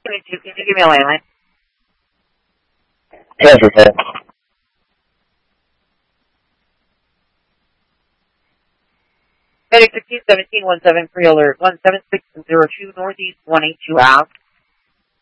672, can you give me a landline? Yes, okay. Medic 1517-17 pre-alert 17602 Northeast 182 Ave.